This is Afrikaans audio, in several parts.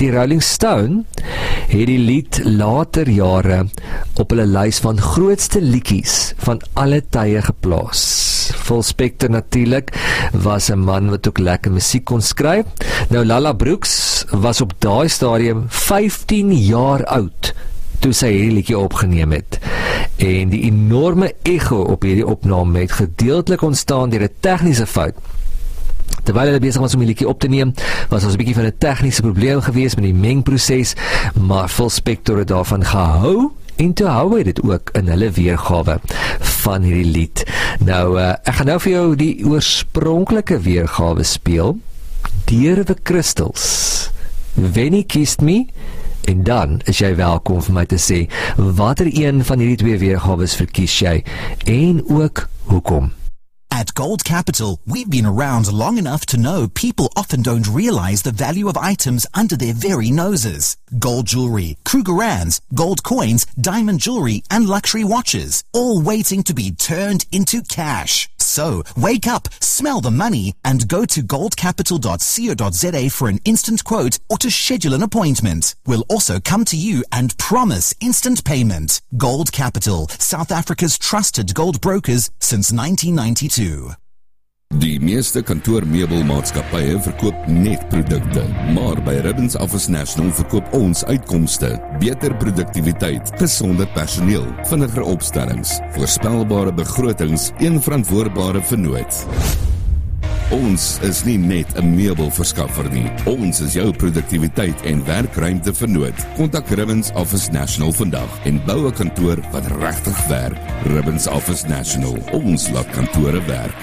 Die Rolling Stone het die lied later jare op hulle lys van grootste liedjies van alle tye geplaas. Phil Spector natuurlik was 'n man wat ook lekker musiek kon skryf. Nou Lala Brooks was op daai stadium 15 jaar oud toe sy hierdie liedjie opgeneem het. En die enorme echo op hierdie opname het gedeeltelik ontstaan deur 'n tegniese fout. Terwyl hulle besig was om die liedjie op te neem, was ons 'n bietjie van 'n tegniese probleem gewees met die mengproses, maar Phil Spector het daarvan gehou en toe hou hy dit ook in hulle weergawe van hierdie lied. Nou, ek gaan nou vir jou die oorspronklike weergawe speel, deur The Crystals, When He Kissed Me, en dan is jy welkom vir my te sê, watter een van hierdie twee weergawes verkies jy, en ook hoekom. At Gold Capital, we've been around long enough to know people often don't realize the value of items under their very noses. Gold jewelry, Krugerrands, gold coins, diamond jewelry, and luxury watches, all waiting to be turned into cash. So, wake up, smell the money, and go to goldcapital.co.za for an instant quote or to schedule an appointment. We'll also come to you and promise instant payment. Gold Capital, South Africa's trusted gold brokers since 1992. Die meeste kantoormeubelmaatskappye verkoop net produkte, maar by Ribbons Office National verkoop ons uitkomste, beter produktiwiteit, gesonde personeel, vinniger opstellings, voorspelbare begrotings, een verantwoordbare vennoot. Ons is nie net 'n meubelverskaffer nie, ons is jou produktiwiteit en werkruimte vennoot. Kontak Ribbons Office National vandag en bou 'n kantoor wat regtig werk. Ribbons Office National, ons laat kantore werk.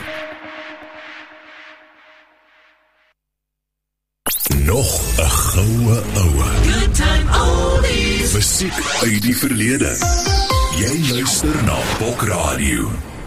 Nog 'n goue oue. Good time oldies. Musiek uit die verlede. Jy luister na Bok Radio.